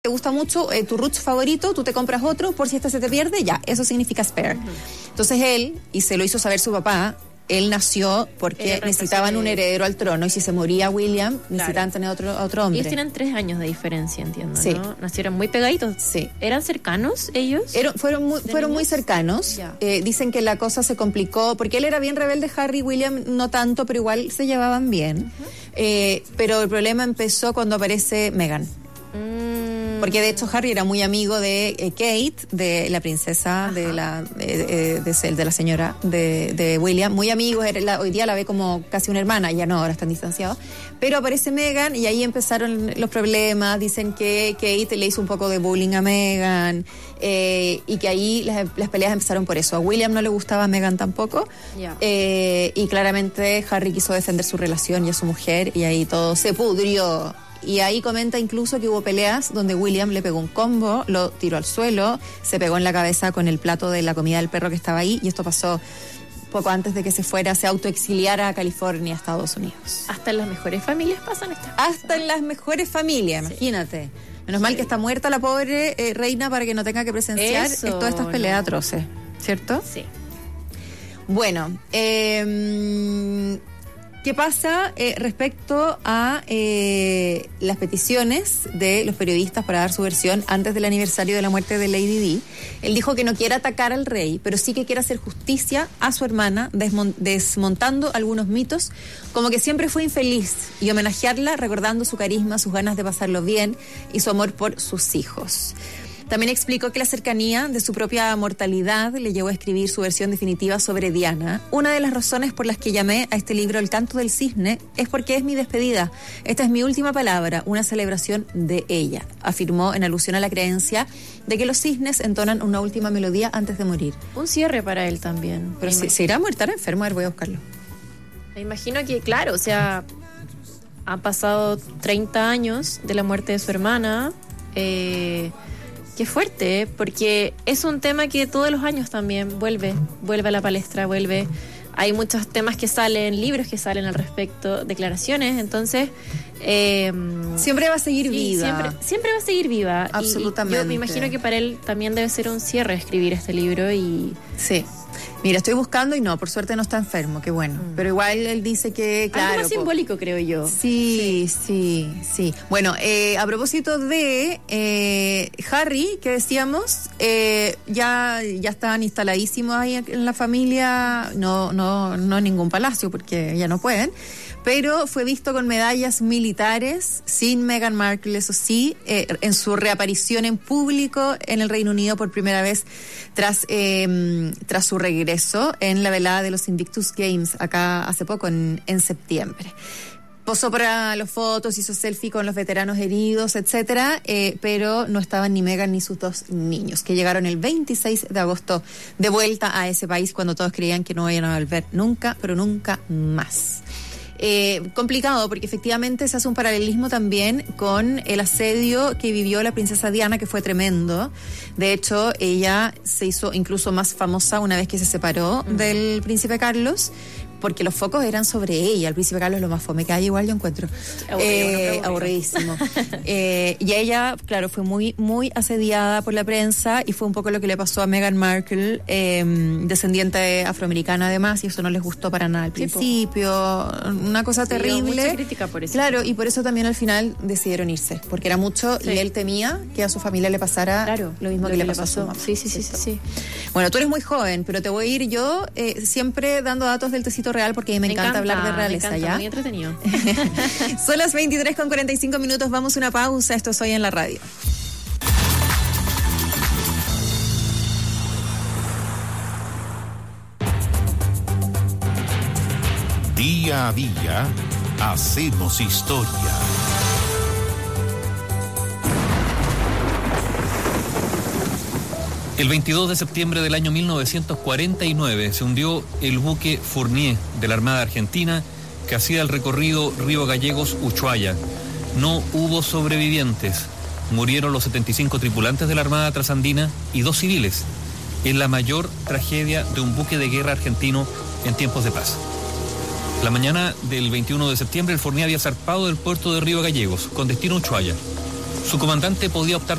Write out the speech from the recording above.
te gusta mucho tu Roots favorito, tú te compras otro por si este se te pierde, ya, eso significa spare. Entonces él, y se lo hizo saber su papá, él nació porque necesitaban un heredero al trono, y si se moría William, necesitaban tener otro hombre. Ellos tienen 3 años de diferencia, entiendo, sí. ¿no? Nacieron muy pegaditos. Sí. ¿Eran cercanos ellos? Fueron muy cercanos. Dicen que la cosa se complicó, porque él era bien rebelde, Harry, William no tanto, pero igual se llevaban bien. Pero el problema empezó cuando aparece Meghan. Porque de hecho Harry era muy amigo de Kate, de la princesa, de la señora de William, muy amigos, hoy día la ve como casi una hermana, ya no, ahora están distanciados, pero aparece Meghan y ahí empezaron los problemas. Dicen que Kate le hizo un poco de bullying a Meghan, y que ahí las peleas empezaron por eso. A William no le gustaba a Meghan tampoco, y claramente Harry quiso defender su relación y a su mujer, y ahí todo se pudrió. Y ahí comenta incluso que hubo peleas donde William le pegó un combo, lo tiró al suelo, se pegó en la cabeza con el plato de la comida del perro que estaba ahí, y esto pasó poco antes de que se autoexiliara a California, Estados Unidos. Hasta en las mejores familias pasan estas cosas. Hasta en las mejores familias, imagínate. Menos mal que está muerta la pobre reina para que no tenga que presenciar todas estas peleas atroces, ¿cierto? Sí. Bueno, ¿qué pasa respecto a las peticiones de los periodistas para dar su versión antes del aniversario de la muerte de Lady Di? Él dijo que no quiere atacar al rey, pero sí que quiere hacer justicia a su hermana, desmontando algunos mitos, como que siempre fue infeliz, y homenajearla recordando su carisma, sus ganas de pasarlo bien y su amor por sus hijos. También explicó que la cercanía de su propia mortalidad le llevó a escribir su versión definitiva sobre Diana. Una de las razones por las que llamé a este libro El canto del cisne es porque es mi despedida. Esta es mi última palabra, una celebración de ella, afirmó en alusión a la creencia de que los cisnes entonan una última melodía antes de morir. Un cierre para él también. Pero se irá a muerto, estará enfermo, a ver, voy a buscarlo. Me imagino que, claro, o sea, han pasado 30 años de la muerte de su hermana. Qué fuerte, porque es un tema que todos los años también vuelve a la palestra, hay muchos temas que salen, libros que salen al respecto, declaraciones, entonces siempre va a seguir viva. Siempre va a seguir viva. Absolutamente. Y yo me imagino que para él también debe ser un cierre escribir este libro. Sí. Mira, estoy buscando y no, por suerte no está enfermo, qué bueno. Pero igual él dice que, claro... Algo más simbólico, creo yo. Sí. Bueno, a propósito de Harry, que decíamos, ya estaban instaladísimos ahí en la familia, no en ningún palacio, porque ya no pueden, pero fue visto con medallas militares, sin Meghan Markle, eso sí, en su reaparición en público en el Reino Unido por primera vez tras su regreso en la velada de los Invictus Games, acá hace poco, en septiembre. Posó para las fotos, hizo selfie con los veteranos heridos, etcétera, pero no estaban ni Meghan ni sus 2 niños, que llegaron el 26 de agosto de vuelta a ese país cuando todos creían que no iban a volver nunca, pero nunca más. Complicado, porque efectivamente se hace un paralelismo también con el asedio que vivió la princesa Diana, que fue tremendo. De hecho, ella se hizo incluso más famosa una vez que se separó del príncipe Carlos, porque los focos eran sobre ella. El príncipe Carlos es lo más fome que hay, igual yo encuentro. Aburridísimo. Y ella, claro, fue muy, muy asediada por la prensa, y fue un poco lo que le pasó a Meghan Markle, descendiente afroamericana además, y eso no les gustó para nada al principio. Una cosa terrible. Mucha crítica por eso. Claro, y por eso también al final decidieron irse, porque era mucho, y él temía que a su familia le pasara lo mismo que le pasó a su mamá. Sí. Bueno, tú eres muy joven, pero te voy a ir yo siempre dando datos del tecito real, porque a mí me encanta hablar de realeza. ¿Ya? Muy entretenido. Son las 23:45, vamos a una pausa. Esto es Hoy en la Radio. Día a día hacemos historia. El 22 de septiembre del año 1949 se hundió el buque Fournier de la Armada Argentina, que hacía el recorrido Río Gallegos-Ushuaia. No hubo sobrevivientes. Murieron los 75 tripulantes de la Armada Trasandina y 2 civiles. Es la mayor tragedia de un buque de guerra argentino en tiempos de paz. La mañana del 21 de septiembre, el Fournier había zarpado del puerto de Río Gallegos, con destino a Ushuaia. Su comandante podía optar